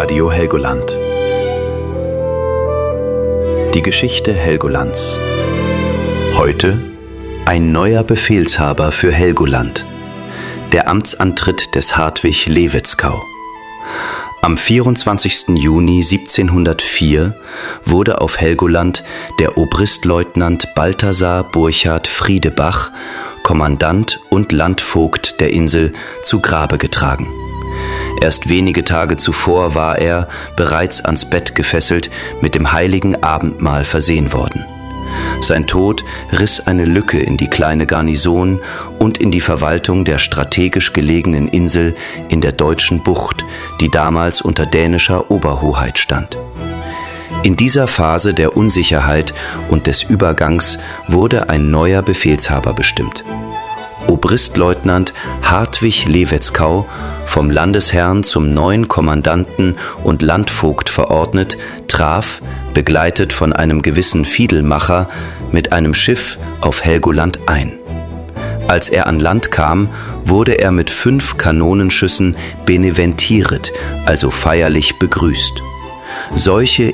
Radio Helgoland. Die Geschichte Helgolands. Heute ein neuer Befehlshaber für Helgoland. Der Amtsantritt des Hartwig Levetzkau. Am 24. Juni 1704 wurde auf Helgoland der Obristleutnant Balthasar Burchard Friedebach, Kommandant und Landvogt der Insel, zu Grabe getragen. Erst wenige Tage zuvor war er, bereits ans Bett gefesselt, mit dem heiligen Abendmahl versehen worden. Sein Tod riss eine Lücke in die kleine Garnison und in die Verwaltung der strategisch gelegenen Insel in der Deutschen Bucht, die damals unter dänischer Oberhoheit stand. In dieser Phase der Unsicherheit und des Übergangs wurde ein neuer Befehlshaber bestimmt. Obristleutnant Hartwig Levetzkau, vom Landesherrn zum neuen Kommandanten und Landvogt verordnet, traf, begleitet von einem gewissen Fiedelmacher, mit einem Schiff auf Helgoland ein. Als er an Land kam, wurde er mit 5 Kanonenschüssen beneventiret, also feierlich begrüßt. Solche